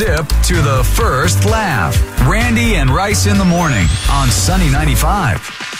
Sip to the first laugh. Randy and Rice in the morning on Sunny 95.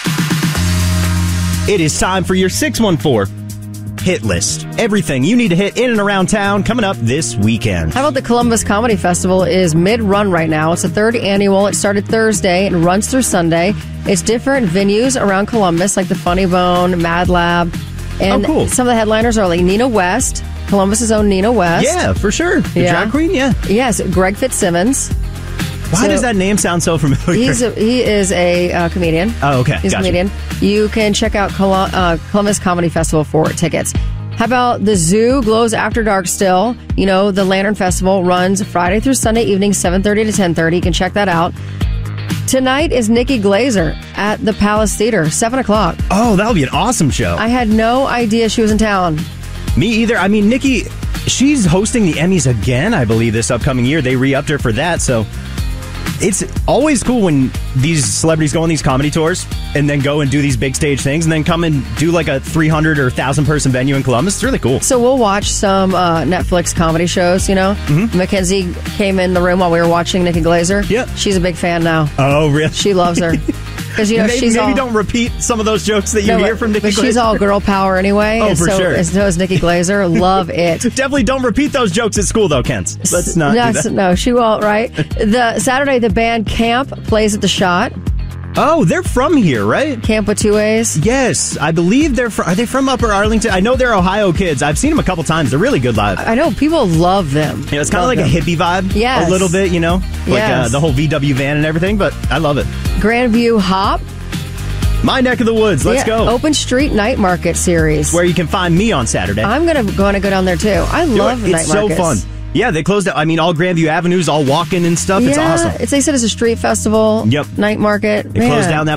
It is time for your 614 hit list. Everything you need to hit in and around town coming up this weekend. How about the Columbus Comedy Festival is mid-run right now. It's the third annual. It started Thursday and runs through Sunday. It's different venues around Columbus, like the Funny Bone, Mad Lab. And cool. Some of the headliners are like Nina West, Columbus's own Nina West. Yeah, for sure. The drag queen, yeah. Yes, Greg Fitzsimmons. Why does that name sound so familiar? He is a comedian. Oh, okay. He's a comedian. You can check out Columbus Comedy Festival for tickets. How about the Zoo glows after dark still? You know, the Lantern Festival runs Friday through Sunday evening, 7:30 to 10:30. You can check that out. Tonight is Nikki Glazer at the Palace Theater, 7 o'clock. Oh, that'll be an awesome show. I had no idea she was in town. Me either. I mean, Nikki, she's hosting the Emmys again, I believe, this upcoming year. They re-upped her for that, so it's always cool when these celebrities go on these comedy tours and then go and do these big stage things and then come and do like a 300 or 1,000 person venue in Columbus. It's really cool. So we'll watch some Netflix comedy shows, you know. Mm-hmm. Mackenzie came in the room while we were watching Nikki Glazer. Yep. She's a big fan now. Oh, really? She loves her. Because, you know, maybe don't repeat some of those jokes that you hear from Nikki Glazer. But she's all girl power anyway. Oh, for sure. And so is Nikki Glazer. Love it. Definitely don't repeat those jokes at school, though, Kent. Let's not do that. No, she won't, right? The Saturday, the band Camp plays at the Shot. Oh, they're from here, right? Camp with two A's? Yes, I believe they're from... Are they from Upper Arlington? I know they're Ohio kids. I've seen them a couple times. They're really good live. I know. People love them. Yeah, it's kind of like a hippie vibe. Yes. A little bit, you know? Like the whole VW van and everything, but I love it. Grandview Hop. My neck of the woods. Let's go. Open Street Night Market Series. Where you can find me on Saturday. I'm going to go down there, too. I love night markets. It's so fun. Yeah, they closed it. I mean, all Grandview Avenues, all walking and stuff. It's awesome. They said it's a street festival. Yep. Night market. They closed down that